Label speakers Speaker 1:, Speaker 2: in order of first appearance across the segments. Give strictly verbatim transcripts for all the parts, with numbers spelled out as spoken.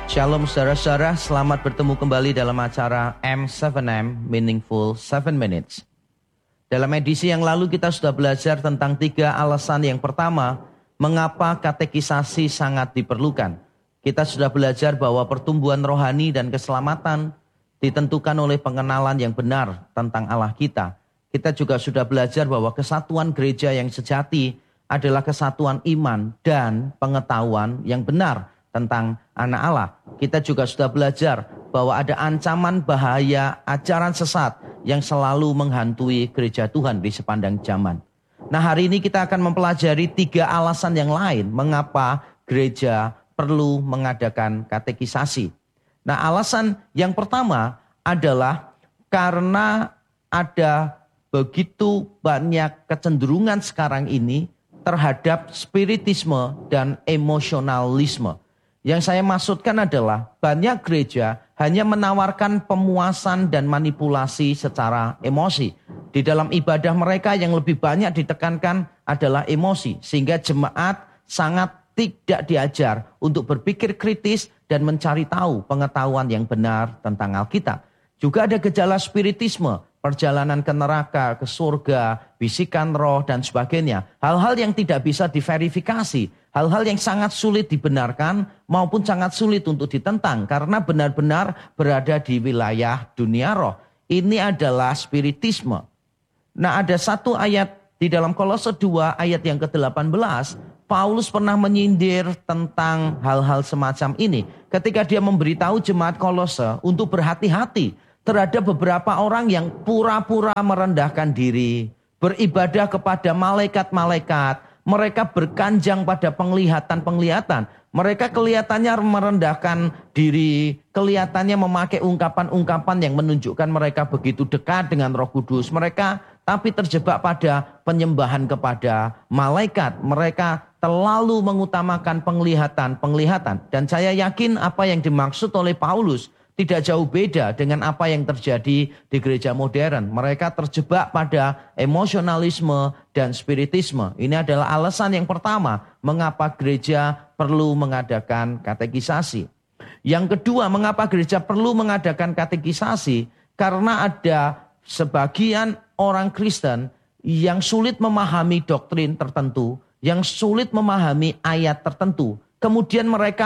Speaker 1: Shalom saudara-saudara, selamat bertemu kembali dalam acara M tujuh M, Meaningful tujuh Minutes. Dalam edisi yang lalu kita sudah belajar tentang tiga alasan. Yang pertama, mengapa katekisasi sangat diperlukan. Kita sudah belajar bahwa pertumbuhan rohani dan keselamatan ditentukan oleh pengenalan yang benar tentang Allah kita. Kita juga sudah belajar bahwa kesatuan gereja yang sejati adalah kesatuan iman dan pengetahuan yang benar tentang anak Allah. Kita juga sudah belajar bahwa ada ancaman bahaya ajaran sesat yang selalu menghantui gereja Tuhan di sepanjang zaman. Nah, hari ini kita akan mempelajari tiga alasan yang lain mengapa gereja perlu mengadakan katekisasi. Nah, alasan yang pertama adalah karena ada begitu banyak kecenderungan sekarang ini terhadap spiritisme dan emosionalisme. Yang saya maksudkan adalah banyak gereja hanya menawarkan pemuasan dan manipulasi secara emosi. Di dalam ibadah mereka yang lebih banyak ditekankan adalah emosi. Sehingga jemaat sangat tidak diajar untuk berpikir kritis dan mencari tahu pengetahuan yang benar tentang Alkitab. Juga ada gejala spiritisme, perjalanan ke neraka, ke surga, bisikan roh dan sebagainya. Hal-hal yang tidak bisa diverifikasi. Hal-hal yang sangat sulit dibenarkan maupun sangat sulit untuk ditentang karena benar-benar berada di wilayah dunia roh. Ini adalah spiritisme. Nah, ada satu ayat di dalam Kolose dua ayat yang ke delapan belas. Paulus pernah menyindir tentang hal-hal semacam ini. Ketika dia memberitahu jemaat Kolose untuk berhati-hati terhadap beberapa orang yang pura-pura merendahkan diri. Beribadah kepada malaikat-malaikat. Mereka berkanjang pada penglihatan-penglihatan. Mereka kelihatannya merendahkan diri. Kelihatannya memakai ungkapan-ungkapan yang menunjukkan mereka begitu dekat dengan Roh Kudus. Mereka tapi terjebak pada penyembahan kepada malaikat. Mereka terlalu mengutamakan penglihatan-penglihatan. Dan saya yakin apa yang dimaksud oleh Paulus tidak jauh beda dengan apa yang terjadi di gereja modern. Mereka terjebak pada emosionalisme dan spiritisme. Ini adalah alasan yang pertama mengapa gereja perlu mengadakan katekisasi. Yang kedua, mengapa gereja perlu mengadakan katekisasi? Karena ada sebagian orang Kristen yang sulit memahami doktrin tertentu, yang sulit memahami ayat tertentu. Kemudian mereka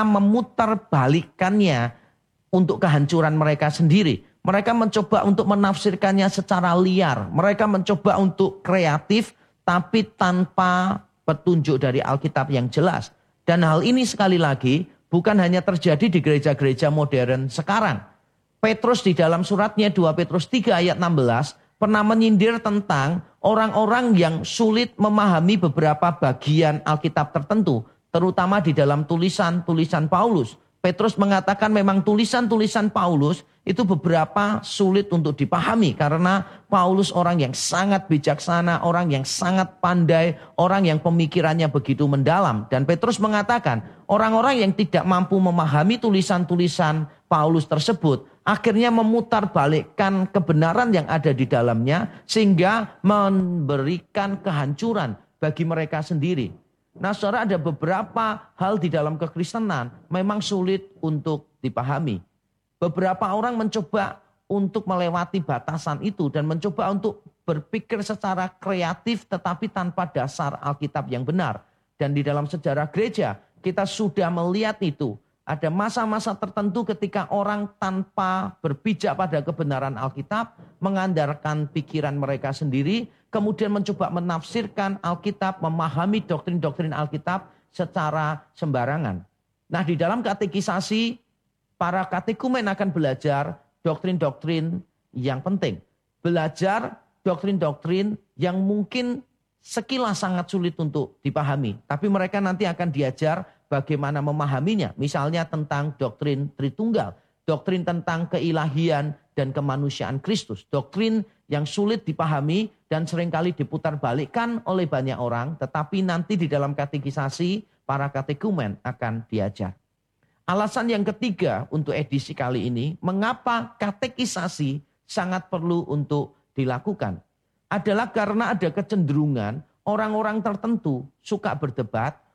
Speaker 1: memutarbalikkannya untuk kehancuran mereka sendiri. Mereka mencoba untuk menafsirkannya secara liar. Mereka mencoba untuk kreatif tapi tanpa petunjuk dari Alkitab yang jelas. Dan hal ini sekali lagi bukan hanya terjadi di gereja-gereja modern sekarang. Petrus di dalam suratnya dua Petrus tiga ayat enam belas pernah menyindir tentang orang-orang yang sulit memahami beberapa bagian Alkitab tertentu. Terutama di dalam tulisan-tulisan Paulus. Petrus mengatakan memang tulisan-tulisan Paulus itu beberapa sulit untuk dipahami. Karena Paulus orang yang sangat bijaksana, orang yang sangat pandai, orang yang pemikirannya begitu mendalam. Dan Petrus mengatakan orang-orang yang tidak mampu memahami tulisan-tulisan Paulus tersebut akhirnya memutarbalikkan kebenaran yang ada di dalamnya sehingga memberikan kehancuran bagi mereka sendiri. Nah, saudara, ada beberapa hal di dalam kekristenan memang sulit untuk dipahami. Beberapa orang mencoba untuk melewati batasan itu dan mencoba untuk berpikir secara kreatif tetapi tanpa dasar Alkitab yang benar. Dan di dalam sejarah gereja kita sudah melihat itu. Ada masa-masa tertentu ketika orang tanpa berpijak pada kebenaran Alkitab, mengandalkan pikiran mereka sendiri, kemudian mencoba menafsirkan Alkitab, memahami doktrin-doktrin Alkitab secara sembarangan. Nah, di dalam katekisasi, para katekumen akan belajar doktrin-doktrin yang penting. Belajar doktrin-doktrin yang mungkin sekilas sangat sulit untuk dipahami. Tapi mereka nanti akan diajar bagaimana memahaminya. Misalnya tentang doktrin Tritunggal. Doktrin tentang keilahian dan kemanusiaan Kristus. Doktrin yang sulit dipahami dan seringkali diputarbalikkan oleh banyak orang. Tetapi nanti di dalam katekisasi para katekumen akan diajar. Alasan yang ketiga untuk edisi kali ini. Mengapa katekisasi sangat perlu untuk dilakukan. Adalah karena ada kecenderungan orang-orang tertentu suka berdebat.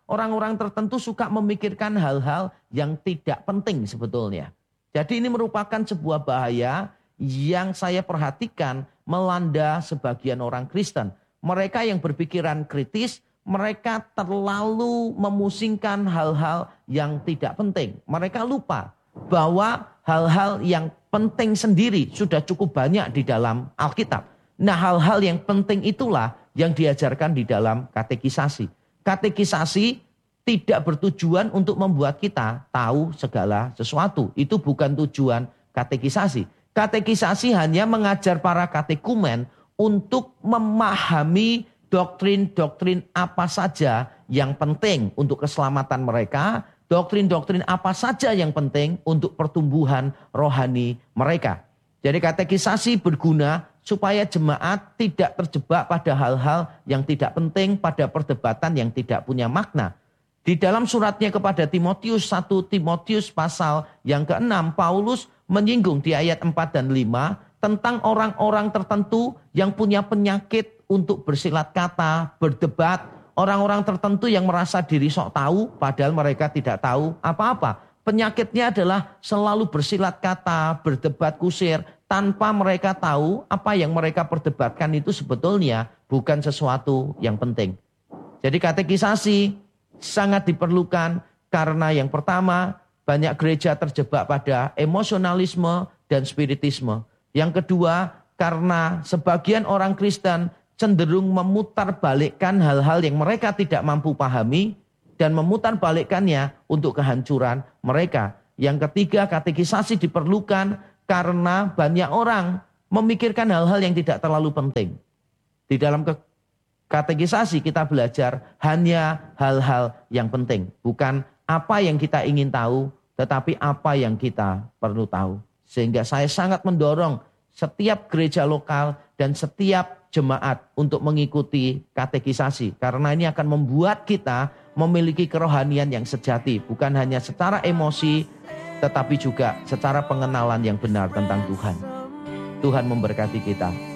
Speaker 1: orang-orang tertentu suka memikirkan hal-hal yang tidak penting sebetulnya. Jadi ini merupakan sebuah bahaya yang saya perhatikan melanda sebagian orang Kristen. Mereka yang berpikiran kritis, mereka terlalu memusingkan hal-hal yang tidak penting. Mereka lupa bahwa hal-hal yang penting sendiri sudah cukup banyak di dalam Alkitab. Nah, hal-hal yang penting itulah yang diajarkan di dalam katekisasi. Katekisasi tidak bertujuan untuk membuat kita tahu segala sesuatu. Itu bukan tujuan katekisasi. Katekisasi hanya mengajar para katekumen untuk memahami doktrin-doktrin apa saja yang penting untuk keselamatan mereka, doktrin-doktrin apa saja yang penting untuk pertumbuhan rohani mereka. Jadi katekisasi berguna supaya jemaat tidak terjebak pada hal-hal yang tidak penting, pada perdebatan yang tidak punya makna. Di dalam suratnya kepada Timotius, satu Timotius pasal yang keenam, Paulus menyinggung di ayat empat dan lima tentang orang-orang tertentu yang punya penyakit untuk bersilat kata, berdebat. Orang-orang tertentu yang merasa diri sok tahu padahal mereka tidak tahu apa-apa. Penyakitnya adalah selalu bersilat kata, berdebat kusir tanpa mereka tahu apa yang mereka perdebatkan itu sebetulnya bukan sesuatu yang penting. Jadi katekisasi sangat diperlukan karena yang pertama banyak gereja terjebak pada emosionalisme dan spiritisme. Yang kedua, karena sebagian orang Kristen cenderung memutarbalikkan hal-hal yang mereka tidak mampu pahami dan memutarbalikkannya untuk kehancuran mereka. Yang ketiga, katekisasi diperlukan karena banyak orang memikirkan hal-hal yang tidak terlalu penting. Di dalam katekisasi kita belajar hanya hal-hal yang penting. Bukan apa yang kita ingin tahu, tetapi apa yang kita perlu tahu. Sehingga saya sangat mendorong setiap gereja lokal dan setiap jemaat untuk mengikuti katekisasi. Karena ini akan membuat kita memiliki kerohanian yang sejati. Bukan hanya secara emosi, tetapi juga secara pengenalan yang benar tentang Tuhan. Tuhan memberkati kita.